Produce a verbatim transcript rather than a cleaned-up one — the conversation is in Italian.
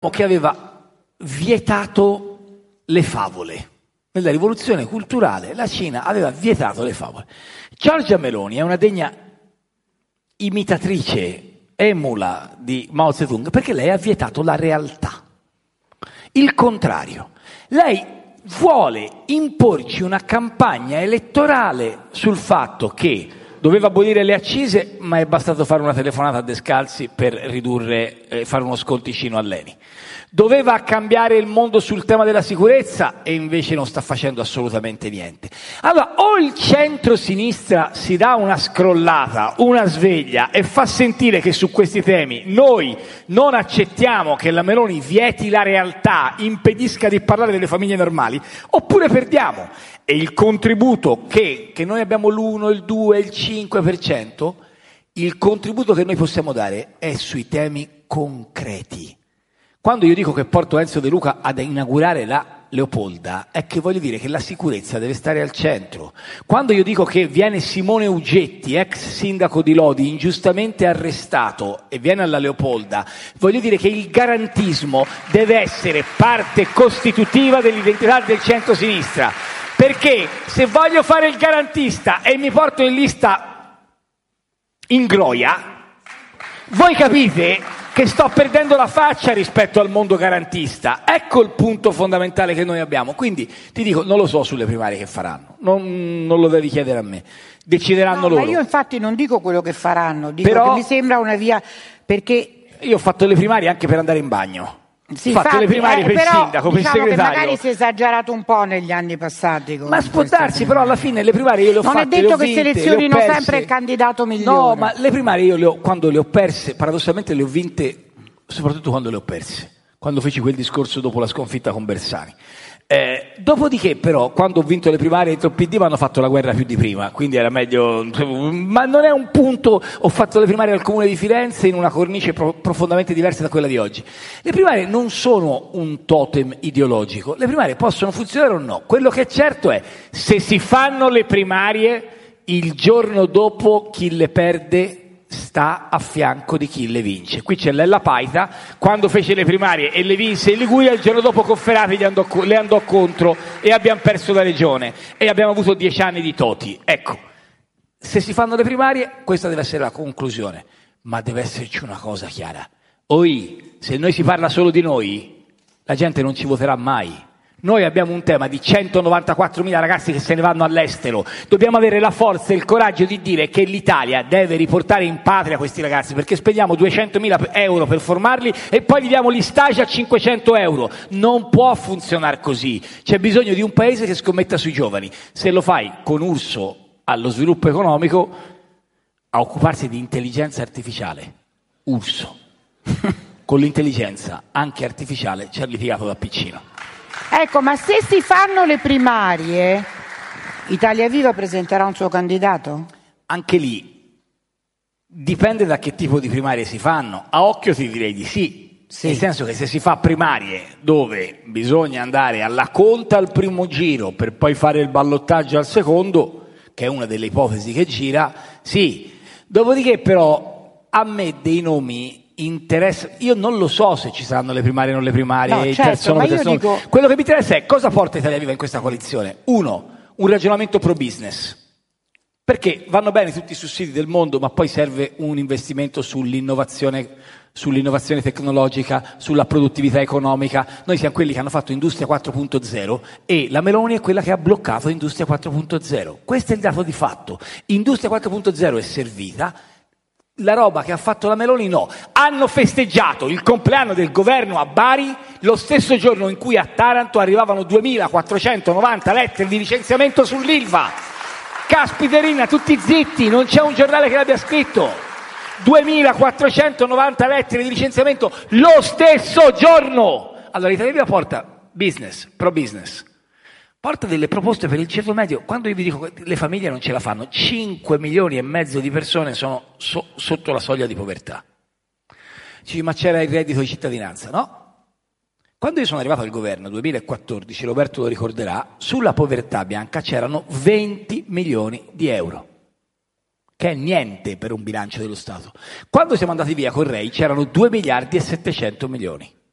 che aveva vietato le favole. Nella rivoluzione culturale la Cina aveva vietato le favole. Giorgia Meloni è una degna imitatrice, emula di Mao Zedong, perché lei ha vietato la realtà. Il contrario. Lei vuole imporci una campagna elettorale sul fatto che doveva abolire le accise, ma è bastato fare una telefonata a Descalzi per ridurre, eh, fare uno sconticino all'Eni. Doveva cambiare il mondo sul tema della sicurezza e invece non sta facendo assolutamente niente. Allora, o il centro-sinistra si dà una scrollata, una sveglia e fa sentire che su questi temi noi non accettiamo che la Meloni vieti la realtà, impedisca di parlare delle famiglie normali, oppure perdiamo. E il contributo che, che noi abbiamo l'uno, il due, il cinque per cento, il contributo che noi possiamo dare è sui temi concreti. Quando io dico che porto Enzo De Luca ad inaugurare la Leopolda, è che voglio dire che la sicurezza deve stare al centro. Quando io dico che viene Simone Ugetti, ex sindaco di Lodi, ingiustamente arrestato e viene alla Leopolda, voglio dire che il garantismo deve essere parte costitutiva dell'identità del centro-sinistra. Perché se voglio fare il garantista e mi porto in lista Ingroia, voi capite che sto perdendo la faccia rispetto al mondo garantista. Ecco il punto fondamentale che noi abbiamo. Quindi ti dico, non lo so sulle primarie che faranno, non, non lo devi chiedere a me, decideranno no, loro. Ma io infatti non dico quello che faranno, dico Però, che mi sembra una via, perché... Io ho fatto le primarie anche per andare in bagno. Sì, ho fatto infatti, le primarie eh, per però, il sindaco, per diciamo il segretario. Che magari si è esagerato un po' negli anni passati. Ma può darsi, però alla fine le primarie io le ho non fatte, è detto che vinte, selezionino sempre il candidato migliore. No, ma le primarie io le ho, quando le ho perse, paradossalmente le ho vinte, soprattutto quando le ho perse, quando feci quel discorso dopo la sconfitta con Bersani. Eh, dopodiché però quando ho vinto le primarie dentro il P D mi hanno fatto la guerra più di prima, quindi era meglio, ma non è un punto. Ho fatto le primarie al Comune di Firenze in una cornice pro- profondamente diversa da quella di oggi. Le primarie non sono un totem ideologico, le primarie possono funzionare o no. Quello che è certo è, se si fanno le primarie, il giorno dopo chi le perde sta a fianco di chi le vince. Qui c'è Lella Paita, quando fece le primarie e le vinse in Liguria, il giorno dopo Cofferati gli andò, le andò contro e abbiamo perso la regione e abbiamo avuto dieci anni di Toti. Ecco, se si fanno le primarie, questa deve essere la conclusione, ma deve esserci una cosa chiara. Oi, se noi si parla solo di noi, la gente non ci voterà mai. Noi abbiamo un tema di centonovantaquattromila ragazzi che se ne vanno all'estero. Dobbiamo avere la forza e il coraggio di dire che l'Italia deve riportare in patria questi ragazzi, perché spendiamo duecentomila euro per formarli e poi gli diamo gli stage a cinquecento euro. Non può funzionare così. C'è bisogno di un paese che scommetta sui giovani. Se lo fai con Urso allo sviluppo economico, a occuparsi di intelligenza artificiale. Urso. Con l'intelligenza anche artificiale ci ha litigato da piccino. Ecco, ma se si fanno le primarie, Italia Viva presenterà un suo candidato? Anche lì dipende da che tipo di primarie si fanno. A occhio ti direi di sì, sì. Nel senso che se si fa primarie dove bisogna andare alla conta al primo giro per poi fare il ballottaggio al secondo, che è una delle ipotesi che gira, sì. Dopodiché però a me dei nomi interessa, io non lo so se ci saranno le primarie o non le primarie, no, il certo, terzo nome, ma io terzo dico... Quello che mi interessa è cosa porta Italia Viva in questa coalizione. Uno, un ragionamento pro business, perché vanno bene tutti i sussidi del mondo, ma poi serve un investimento sull'innovazione, sull'innovazione tecnologica, sulla produttività economica. Noi siamo quelli che hanno fatto Industria quattro punto zero e la Meloni è quella che ha bloccato Industria quattro punto zero. Questo è il dato di fatto. Industria quattro punto zero è servita. La roba che ha fatto la Meloni no. Hanno festeggiato il compleanno del governo a Bari lo stesso giorno in cui a Taranto arrivavano duemilaquattrocentonovanta lettere di licenziamento sull'Ilva. Caspiterina, tutti zitti, non c'è un giornale che l'abbia scritto. duemilaquattrocentonovanta lettere di licenziamento lo stesso giorno. Allora Italia Viva porta business, pro business. Porta delle proposte per il ceto medio. Quando io vi dico che le famiglie non ce la fanno, cinque milioni e mezzo di persone sono so- sotto la soglia di povertà. Dici, ma c'era il reddito di cittadinanza, no? Quando io sono arrivato al governo, duemilaquattordici, Roberto lo ricorderà, sulla povertà bianca c'erano venti milioni di euro, che è niente per un bilancio dello Stato. Quando siamo andati via con Rei c'erano due miliardi e settecento milioni.